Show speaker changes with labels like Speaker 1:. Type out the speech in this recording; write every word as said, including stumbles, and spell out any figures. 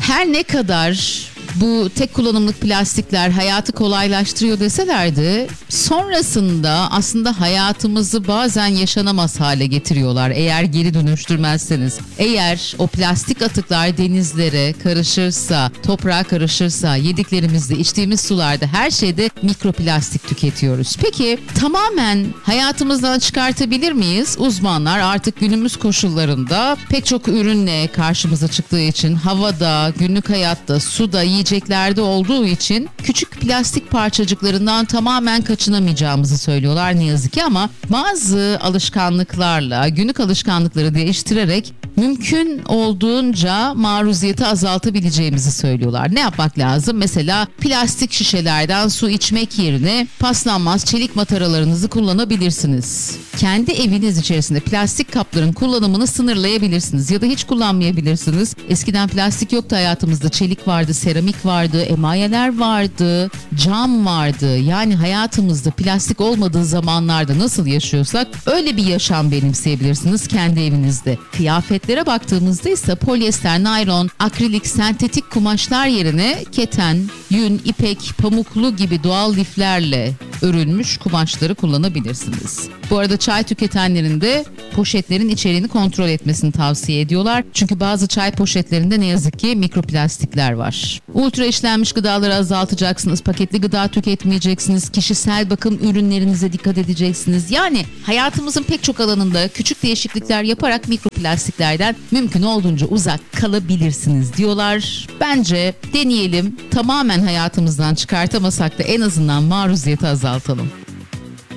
Speaker 1: Her ne kadar bu tek kullanımlık plastikler hayatı kolaylaştırıyor deseler de sonrasında aslında hayatımızı bazen yaşanamaz hale getiriyorlar eğer geri dönüştürmezseniz. Eğer o plastik atıklar denizlere karışırsa, toprağa karışırsa, yediklerimizde, içtiğimiz sularda, her şeyde mikroplastik tüketiyoruz. Peki tamamen hayatımızdan çıkartabilir miyiz? Uzmanlar artık günümüz koşullarında pek çok ürünle karşımıza çıktığı için havada, günlük hayatta, suda, yiyeceklerde olduğu için küçük plastik parçacıklarından tamamen kaçınamayacağımızı söylüyorlar ne yazık ki, ama bazı alışkanlıklarla, günlük alışkanlıkları değiştirerek mümkün olduğunca maruziyeti azaltabileceğimizi söylüyorlar. Ne yapmak lazım? Mesela plastik şişelerden su içmek yerine paslanmaz çelik mataralarınızı kullanabilirsiniz. Kendi eviniz içerisinde plastik kapların kullanımını sınırlayabilirsiniz ya da hiç kullanmayabilirsiniz. Eskiden plastik yoktu hayatımızda. Çelik vardı, seramik vardı, emayeler vardı, cam vardı. Yani hayatımızda plastik olmadığı zamanlarda nasıl yaşıyorsak öyle bir yaşam benimseyebilirsiniz kendi evinizde. Kıyafetlere baktığımızda ise polyester, naylon, akrilik, sentetik kumaşlar yerine keten, yün, ipek, pamuklu gibi doğal liflerle örülmüş kumaşları kullanabilirsiniz. Bu arada çay tüketenlerin de poşetlerin içeriğini kontrol etmesini tavsiye ediyorlar. Çünkü bazı çay poşetlerinde ne yazık ki mikroplastikler var. Ultra işlenmiş gıdaları azaltacaksınız. Paketli gıda tüketmeyeceksiniz. Kişisel bakım ürünlerinize dikkat edeceksiniz. Yani hayatımızın pek çok alanında küçük değişiklikler yaparak mikroplastiklerden mümkün olduğunca uzak kalabilirsiniz diyorlar. Bence deneyelim. Tamamen hayatımızdan çıkartamasak da en azından maruziyeti azaltalım.